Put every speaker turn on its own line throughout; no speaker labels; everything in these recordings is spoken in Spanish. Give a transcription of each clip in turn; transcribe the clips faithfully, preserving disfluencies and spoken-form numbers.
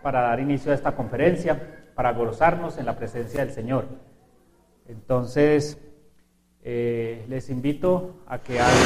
para dar inicio a esta conferencia, para gozarnos en la presencia del Señor. Entonces, eh, les invito a que, a,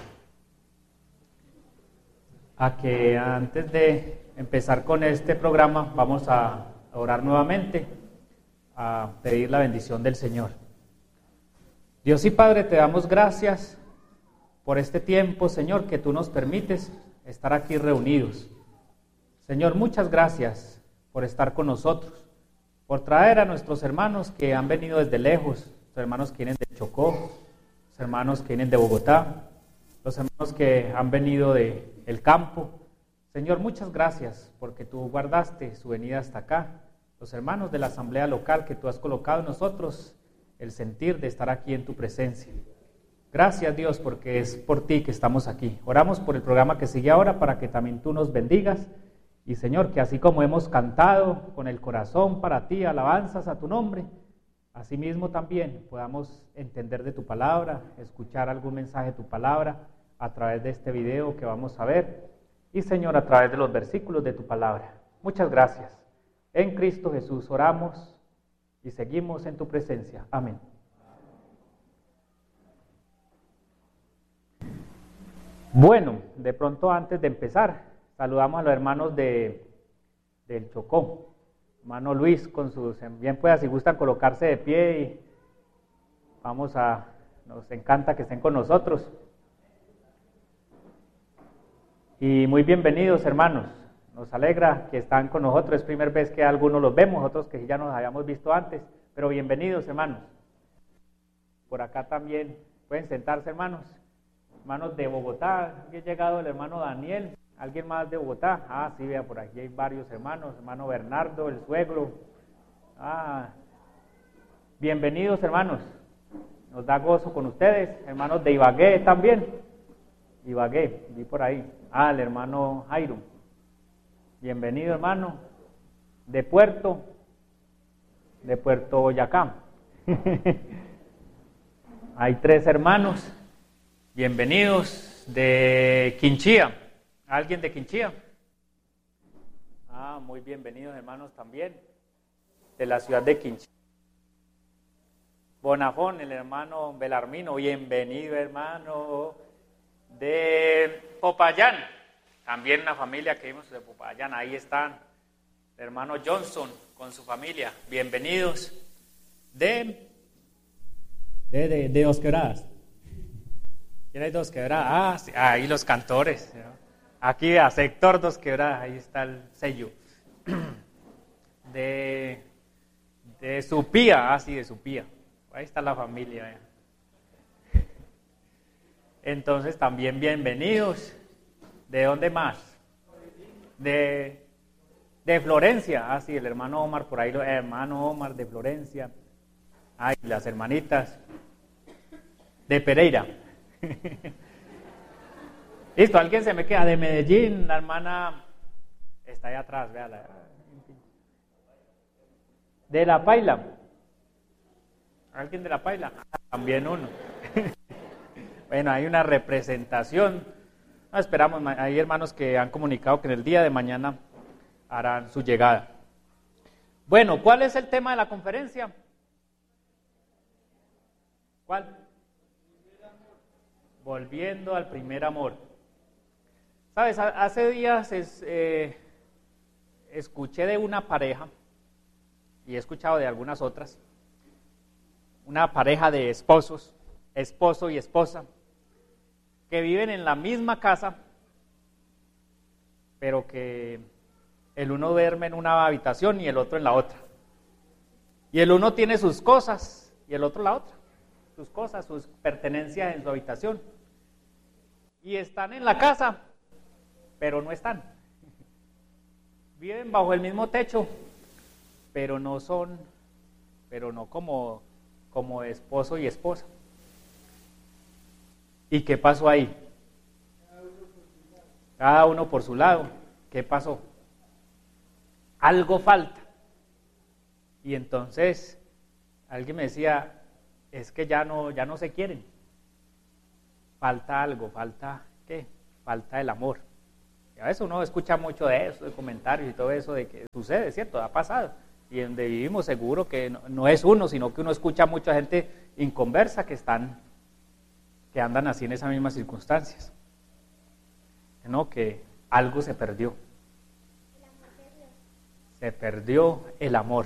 a que antes de empezar con este programa, vamos a orar nuevamente, a pedir la bendición del Señor. Dios y Padre, te damos gracias por este tiempo, Señor, que tú nos permites estar aquí reunidos. Señor, muchas gracias por estar con nosotros, por traer a nuestros hermanos que han venido desde lejos, los hermanos que vienen de Chocó, los hermanos que vienen de Bogotá, los hermanos que han venido del campo. Señor, muchas gracias porque tú guardaste su venida hasta acá, los hermanos de la asamblea local que tú has colocado en nosotros, el sentir de estar aquí en tu presencia. Gracias, Dios, porque es por ti que estamos aquí. Oramos por el programa que sigue ahora para que también tú nos bendigas. Y, Señor, que así como hemos cantado con el corazón para ti, alabanzas a tu nombre, asimismo también podamos entender de tu palabra, escuchar algún mensaje de tu palabra a través de este video que vamos a ver. Y, Señor, a través de los versículos de tu palabra. Muchas gracias. En Cristo Jesús oramos y seguimos en tu presencia. Amén. Bueno, de pronto antes de empezar, saludamos a los hermanos de, del Chocó. Hermano Luis, con sus, bien pueda, si gustan colocarse de pie y vamos a, nos encanta que estén con nosotros. Y muy bienvenidos, hermanos. Nos alegra que están con nosotros. Es primera vez que algunos los vemos, otros que ya nos habíamos visto antes. Pero bienvenidos, hermanos. Por acá también pueden sentarse, hermanos. Hermanos de Bogotá, aquí ha llegado el hermano Daniel. ¿Alguien más de Bogotá? Ah, sí, vea, por aquí hay varios hermanos. Hermano Bernardo, el suegro. Ah, bienvenidos, hermanos. Nos da gozo con ustedes. Hermanos de Ibagué también. Ibagué, vi por ahí. Ah, el hermano Jairo. Bienvenido, hermano. De Puerto, de Puerto Boyacá. Hay tres hermanos. Bienvenidos de Quinchía. ¿Alguien de Quinchía? Ah, muy bienvenidos, hermanos, también de la ciudad de Quinchía. Bonafón, el hermano Belarmino. Bienvenido, hermano de Popayán. También una familia que vimos de Popayán, ahí están. El hermano Johnson con su familia, bienvenidos. De de, de, de Dos Quebradas. ¿Quién hay Dos Quebradas? Ah, sí, ahí los cantores, ¿no? Aquí a sector Dos Quebradas, ahí está el sello. De, de Supía, ah sí, de Supía. Ahí está la familia. ¿eh? Entonces también bienvenidos. ¿De dónde más? De, de Florencia. Ah, sí, el hermano Omar, por ahí, el hermano Omar de Florencia. Ay, ah, las hermanitas. De Pereira. Listo, alguien se me queda. De Medellín, la hermana está ahí atrás, véala. De La Paila. ¿Alguien de La Paila? Ah, también uno. Bueno, hay una representación. No, esperamos, hay hermanos que han comunicado que en el día de mañana harán su llegada. Bueno, ¿cuál es el tema de la conferencia? ¿Cuál? Volviendo al primer amor. Sabes, hace días es, eh, escuché de una pareja, y he escuchado de algunas otras, una pareja de esposos, esposo y esposa, que viven en la misma casa, pero que el uno duerme en una habitación y el otro en la otra. Y el uno tiene sus cosas y el otro la otra. Sus cosas, sus pertenencias en su habitación. Y están en la casa, pero no están. Viven bajo el mismo techo, pero no son, pero no como, como esposo y esposa. ¿Y qué pasó ahí? Cada uno por su lado. ¿Qué pasó? Algo falta. Y entonces alguien me decía, es que ya no, ya no se quieren. Falta algo, falta ¿qué? Falta el amor. Y a veces uno escucha mucho de eso, de comentarios y todo eso, de que sucede, ¿cierto? Ha pasado. Y donde vivimos seguro que no, no es uno, sino que uno escucha a mucha gente inconversa que están, que andan así en esas mismas circunstancias. ¿No? Que algo se perdió.
El amor de Dios.
Se perdió el amor.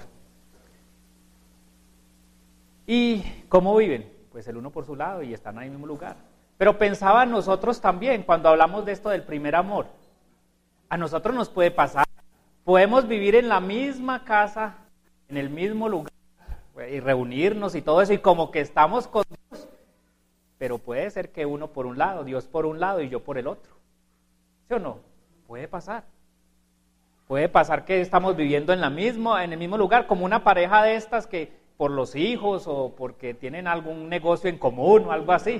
¿Y cómo viven? Pues el uno por su lado y están ahí en el mismo lugar. Pero pensaba nosotros también, cuando hablamos de esto del primer amor, a nosotros nos puede pasar, podemos vivir en la misma casa, en el mismo lugar, y reunirnos y todo eso, y como que estamos con Dios, pero puede ser que uno por un lado, Dios por un lado y yo por el otro. ¿Sí o no? Puede pasar. Puede pasar que estamos viviendo en, la mismo, en el mismo lugar, como una pareja de estas que por los hijos o porque tienen algún negocio en común o algo así,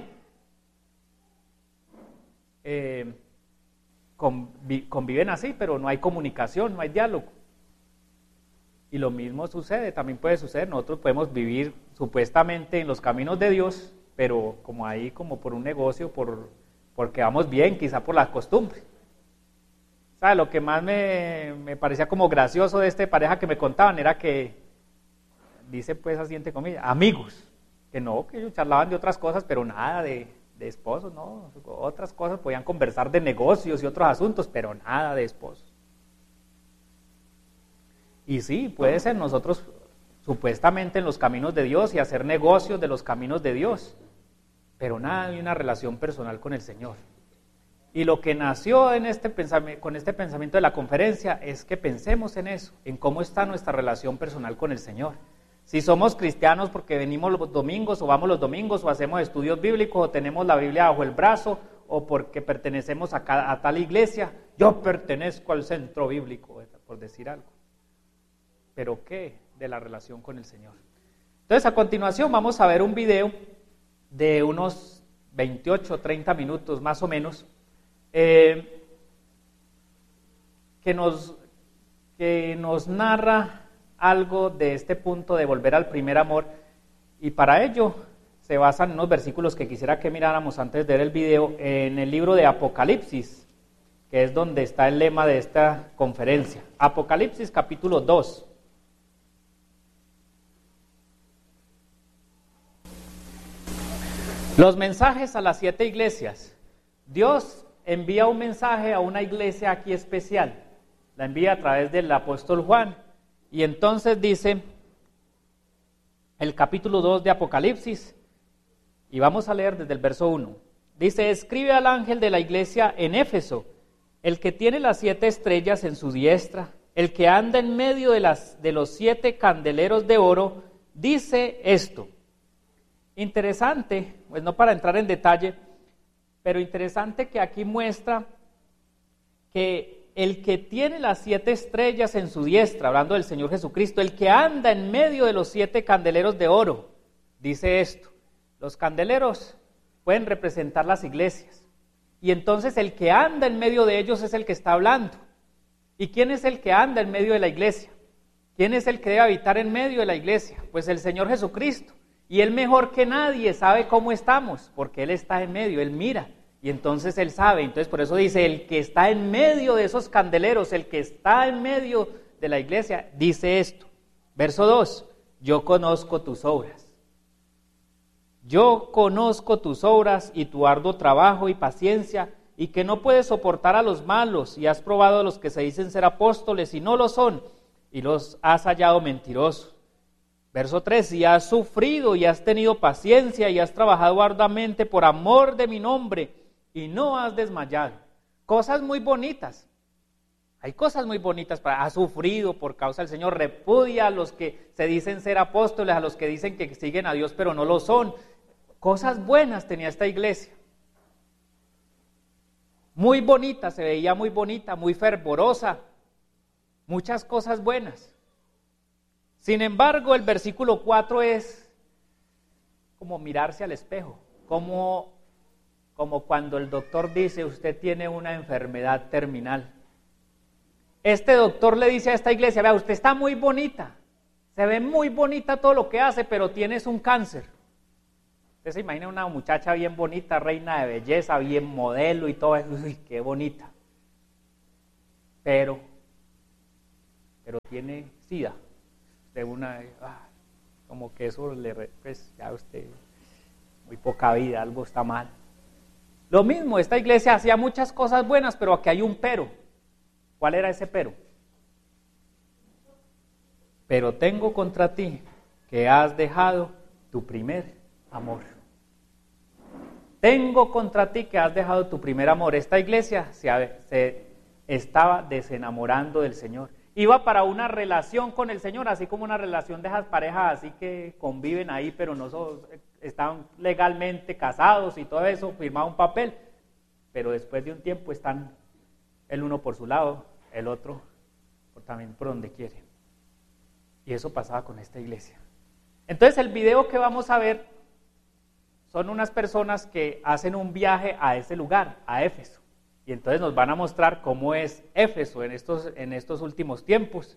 eh, convi- conviven así, pero no hay comunicación, no hay diálogo. Y lo mismo sucede, también puede suceder, nosotros podemos vivir supuestamente en los caminos de Dios, pero como ahí, como por un negocio, por, porque vamos bien, quizá por la costumbre. ¿Sabe? Lo que más me, me parecía como gracioso de esta pareja que me contaban era que, dice pues así entre comillas, amigos, que no, que ellos charlaban de otras cosas, pero nada de, de esposos, no, otras cosas, podían conversar de negocios y otros asuntos, pero nada de esposos. Y sí, puede ser nosotros supuestamente en los caminos de Dios y hacer negocios de los caminos de Dios, pero nada de una relación personal con el Señor. Y lo que nació en este pensamiento, con este pensamiento de la conferencia es que pensemos en eso, en cómo está nuestra relación personal con el Señor. Si somos cristianos porque venimos los domingos o vamos los domingos o hacemos estudios bíblicos o tenemos la Biblia bajo el brazo o porque pertenecemos a, cada, a tal iglesia, yo pertenezco al centro bíblico, por decir algo. ¿Pero qué de la relación con el Señor? Entonces, a continuación vamos a ver un video de unos veintiocho, treinta minutos más o menos, eh, que, nos, que nos narra algo de este punto de volver al primer amor, y para ello se basan en unos versículos que quisiera que miráramos antes de ver el video en el libro de Apocalipsis, que es donde está el lema de esta conferencia. Apocalipsis capítulo dos. Los mensajes a las siete iglesias. Dios envía un mensaje a una iglesia aquí especial. La envía a través del apóstol Juan. Y entonces dice el capítulo dos de Apocalipsis, y vamos a leer desde el verso uno. Dice: escribe al ángel de la iglesia en Éfeso, el que tiene las siete estrellas en su diestra, el que anda en medio de, las, de los siete candeleros de oro, dice esto. Interesante, pues no para entrar en detalle, pero interesante que aquí muestra que el que tiene las siete estrellas en su diestra, hablando del Señor Jesucristo, el que anda en medio de los siete candeleros de oro, dice esto. Los candeleros pueden representar las iglesias, y entonces el que anda en medio de ellos es el que está hablando. ¿Y quién es el que anda en medio de la iglesia? ¿Quién es el que debe habitar en medio de la iglesia? Pues el Señor Jesucristo. Y Él mejor que nadie sabe cómo estamos, porque Él está en medio, Él mira, y entonces Él sabe. Entonces por eso dice, el que está en medio de esos candeleros, el que está en medio de la iglesia, dice esto. Verso dos, yo conozco tus obras. Yo conozco tus obras y tu arduo trabajo y paciencia, y que no puedes soportar a los malos, y has probado a los que se dicen ser apóstoles y no lo son, y los has hallado mentirosos. Verso tres, y has sufrido y has tenido paciencia y has trabajado arduamente por amor de mi nombre y no has desmayado. Cosas muy bonitas. Hay cosas muy bonitas para, has sufrido por causa del Señor, repudia a los que se dicen ser apóstoles, a los que dicen que siguen a Dios pero no lo son. Cosas buenas tenía esta iglesia. Muy bonita, se veía muy bonita, muy fervorosa. Muchas cosas buenas. Sin embargo, el versículo cuatro es como mirarse al espejo, como, como cuando el doctor dice, usted tiene una enfermedad terminal. Este doctor le dice a esta iglesia, vea, usted está muy bonita, se ve muy bonita todo lo que hace, pero tienes un cáncer. Usted se imagina una muchacha bien bonita, reina de belleza, bien modelo y todo eso, uy, qué bonita. pero, pero tiene sida. De una, ah, como que eso le, pues ya usted, muy poca vida, algo está mal. Lo mismo, esta iglesia hacía muchas cosas buenas, pero aquí hay un pero. ¿Cuál era ese pero? Pero tengo contra ti que has dejado tu primer amor. Tengo contra ti que has dejado tu primer amor. Esta iglesia se, se estaba desenamorando del Señor. Iba para una relación con el Señor, así como una relación de esas parejas así que conviven ahí, pero no son, están legalmente casados y todo eso, firmado un papel, pero después de un tiempo están el uno por su lado, el otro por, también por donde quiere. Y eso pasaba con esta iglesia. Entonces el video que vamos a ver son unas personas que hacen un viaje a ese lugar, a Éfeso. Y entonces nos van a mostrar cómo es Éfeso en estos, en estos últimos tiempos.